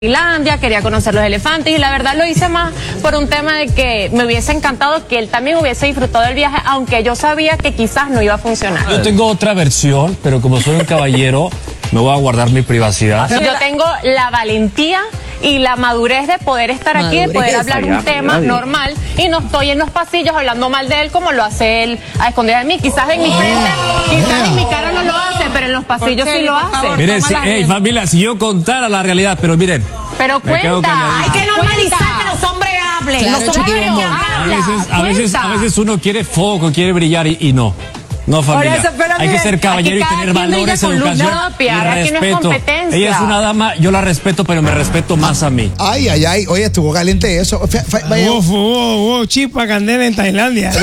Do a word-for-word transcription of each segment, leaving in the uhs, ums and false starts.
Tailandia, quería conocer los elefantes y la verdad lo hice más por un tema de que me hubiese encantado que él también hubiese disfrutado del viaje, aunque yo sabía que quizás no iba a funcionar. Yo tengo otra versión, pero como soy un caballero, me voy a guardar mi privacidad. Yo tengo la valentía y la madurez de poder estar aquí, de poder hablar un tema normal y no estoy en los pasillos hablando mal de él como lo hace él a escondidas de mí. Quizás en mi frente, quizás en mi cara no lo hace, pero en los pasillos sí lo hace. Miren, si, hey, familia, si yo contara la realidad, pero miren. Pero cuenta, hay que normalizar que los hombres hablen. Claro, los hombres chiquillo, A veces, a veces, a veces uno quiere foco, quiere brillar y, y no. No, familia. Eso, pero hay mire, que ser caballero y tener valores, educación y respeto. Ella es una dama, yo la respeto, pero me respeto más a mí. Ay, ay, ay. Oye, estuvo caliente eso. Fe, fe, Hubo, hubo, hubo chispa candela en Tailandia.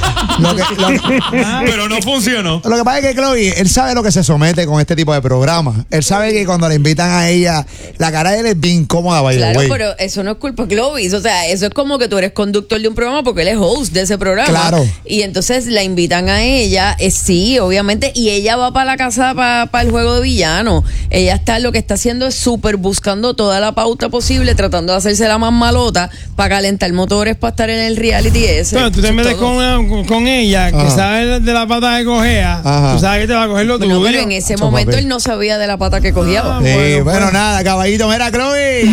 Lo que, lo que, Pero no funcionó. lo que pasa es que Chloe, él sabe lo que se somete con este tipo de programas. Él sabe que cuando le invitan a ella, la cara de él es bien incómoda, by the Claro, way. pero eso no es culpa de Clovis. O sea, eso es como que tú eres conductor de un programa porque él es host de ese programa. Claro. Y entonces la invitan a ella, eh, sí, obviamente, y ella va para la casa para pa el juego de villano. Ella está, lo que está haciendo es súper buscando toda la pauta posible, tratando de hacerse la más malota para calentar motores, para estar en el reality ese. Bueno, tú te Eso es metes todo. con, una- con ella, que Ajá. sabe de la pata que cogea. Ajá. Tú sabes que te va a coger lo Bueno, tuyo. pero en ese Eso, momento papi. él no sabía de la pata que cogía. Ah, Sí, bueno, bueno, pues. nada, caballito. Mira, Chloe.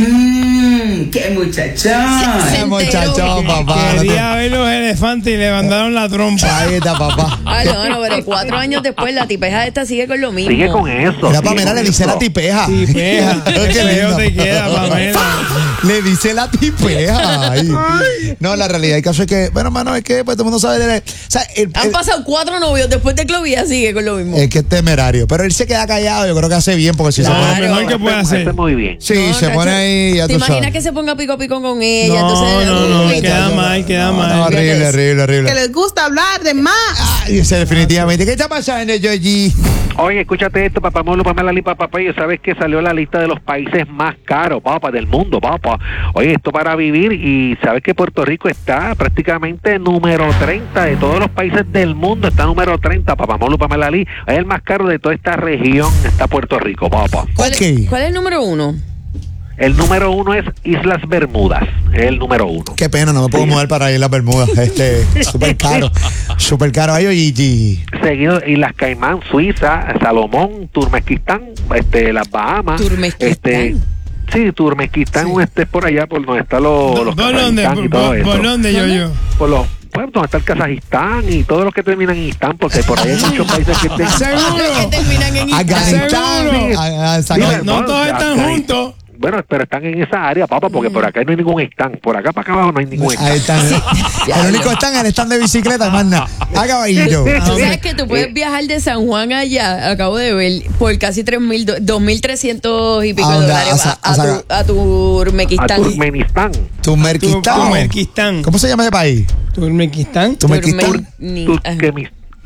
Mmm, qué muchachón. Se Qué muchachón, enteró. papá. No te- Quería ver los elefantes y le mandaron la trompa. Ahí está, papá. Ah, no, no, pero cuatro años después la tipeja esta sigue con lo mismo. Sigue con eso. Mira, sigue Pamela con le dice eso. la tipeja. Tipeja. Qué Qué lindo. feo te queda, Pamela. Le dice la tipeja. Ay. No, la realidad del caso es que, bueno, hermano, es que pues todo el mundo sabe de él. O sea, el, Han el- pasado cuatro novios después de Clovis, ella sigue con lo mismo. es que es temerario. Pero él se queda callado, yo creo que hace bien, porque si No, se pone. lo mejor que puede hacer. Hace muy bien. Sí, No, se chacho, pone ahí, ya ¿Te tú imaginas sabes. que se ponga pico a pico con ella? No, Entonces, no, no, uy, queda chacho. mal, queda No, mal. horrible, horrible, horrible. Que les gusta hablar de más. Ay, ese definitivamente. ¿Qué está pasando, Georgie? Oye, escúchate esto, papá Molo, Pamela Li, papá Payo. ¿Sabes que salió la lista de los países más caros, papá, del mundo, papá? Oye, esto para vivir, y sabes que Puerto Rico está prácticamente número treinta de todos los países del mundo, está número treinta, papá Molo, Pamela Li. Es el más caro de toda esta región, está Puerto Rico, papá. ¿Cuál, Ok. es, ¿Cuál es el número uno? El número uno es Islas Bermudas, es el número uno. Qué pena, no me puedo mover para ir a las Bermudas. Este, súper caro. Súper caro. Ay, oye, y- Seguido Islas Caimán, Suiza, Salomón, Turmequistán, este, las Bahamas. Turmequistán. Este, sí, Turmequistán, Sí. este es por allá, por donde están los, ¿Por los por dónde? Kazajistán y ¿Por, todo por- eso. por dónde, yo, yo? Por los puertos donde está el Kazajistán y todos los que terminan en Istán, porque por ahí hay muchos países que tienen... Los que ¿Seguro? terminan en Afganistán. Seguro. a- a- No, saca- no todos están Afganistán. juntos. Bueno, pero están en esa área, papá, porque por acá no hay ningún stand. Por acá para acá abajo no hay ningún stand. Ahí están. El único stand es el stand de bicicleta, más nada. Ah, caballito. ¿Tú sabes que tú puedes viajar de San Juan allá, acabo de ver, por casi tres mil, dos mil trescientos y pico ¿A de dónde? dólares A a, Sa- a, a Sa- tu, a A Turmequistán? Turkmenistán. Turmequistán. Turmequistán. ¿Cómo se llama ese país? Turmequistán. Turmequistán. Turmeni- Turkmenistán.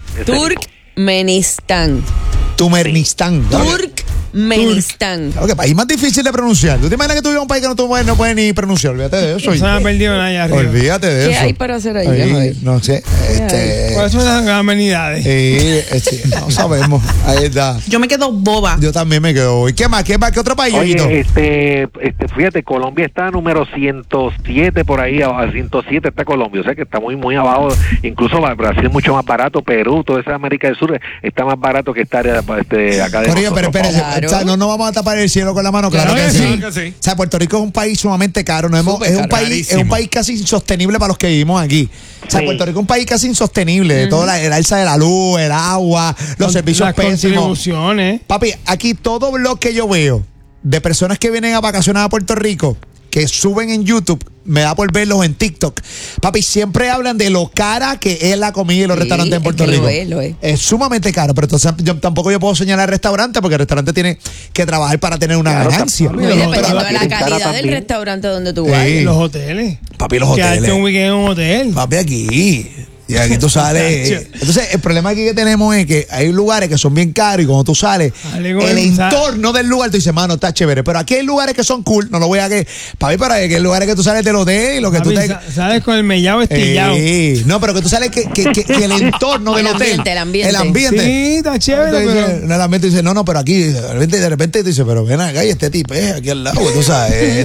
Turkmenistán. Turkmenistán. Turkmenistán. Ok, país más difícil de pronunciar. ¿Tú te imaginas que tú vives en un país que no, tú puedes- no puedes ni pronunciar? Olvídate de eso. No se me ha perdido nada allá arriba. Olvídate de ¿Qué eso. hay para hacer allá, Ahí, Joel? no sé. Este, ¿Cuáles son las amenidades? eh, este, no sabemos. Ahí está. Yo me quedo boba. Yo también me quedo. ¿Y qué más? ¿Qué más? ¿Qué otro país, Yoyito? Oye, este, este, fíjate, Colombia está número ciento siete por ahí, a ciento siete está Colombia, o sea que está muy, muy abajo. Incluso Brasil es mucho más barato, Perú, toda esa América del Sur está más barato que esta área este, acá de Corillo, pero nosotros, espérese, papá. Claro. o sea, no nos vamos a tapar el cielo con la mano, claro, Claro que, que sí. sí. Claro que sí. O sea, Puerto Rico es un país sumamente caro, no hemos, Súper es un caro. país, es un Carísimo. país casi insostenible para los que vivimos aquí. O sea, Sí. Puerto Rico es un país casi insostenible, de toda la, el alza de la luz, el agua, los servicios Las pésimos. contribuciones. Papi, aquí todo blog que yo veo de personas que vienen a vacacionar a Puerto Rico, que suben en YouTube, me da por verlos en TikTok. Papi, siempre hablan de lo cara que es la comida y los Sí, restaurantes en es Puerto que lo Rico. es, lo es. Es sumamente caro, pero entonces yo, tampoco yo puedo señalar el restaurante porque el restaurante tiene que trabajar para tener una Claro, ganancia. papi, No, y Pero dependiendo la de la tienen cara calidad del también. restaurante donde tú Sí. vayas. Los hoteles. Papi, los Quedarte hoteles. un weekend en un hotel. Papi, aquí. Y aquí tú sales. Entonces, el problema aquí que tenemos es que hay lugares que son bien caros y cuando tú sales, Alego el en- entorno del lugar, tú dices, mano, está chévere. Pero aquí hay lugares que son cool, no lo voy a que. Para mí, para que hay lugares que tú sales del hotel y lo que Papi, tú te. sa- sales con el mellado estillado. Ey, no, pero que tú sales que, que, que, que el entorno del El hotel. ambiente, el ambiente. El ambiente. Sí, está chévere, Entonces, pero- en el ambiente dice, no, no, pero aquí, de repente, de repente dice, pero ven acá y este tipo es aquí al lado, tú sabes.